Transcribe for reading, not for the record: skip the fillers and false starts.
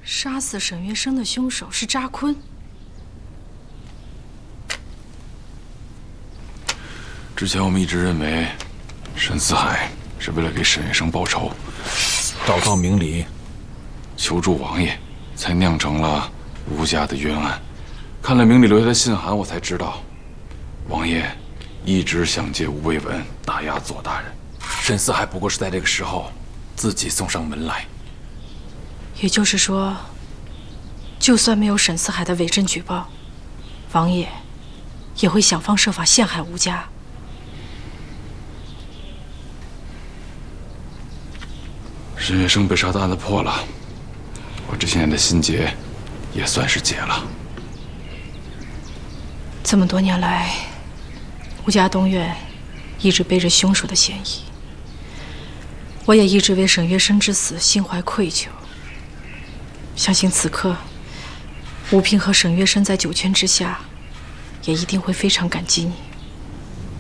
杀死沈月笙的凶手是扎坤。 之前我们一直认为，沈四海是为了给沈月笙报仇，祷告明理，求助王爷，才酿成了吴家的冤案。看了明理留下的信函，我才知道，王爷一直想借吴为文打压左大人。沈四海不过是在这个时候自己送上门来。 也就是说，就算没有沈四海的伪证举报，王爷也会想方设法陷害吴家。 沈月笙被杀的案子破了，我这些年的心结也算是解了。 这么多年来，吴家东院一直背着凶手的嫌疑，我也一直为沈月笙之死心怀愧疚。相信此刻，吴平和沈月笙在九泉之下，也一定会非常感激你。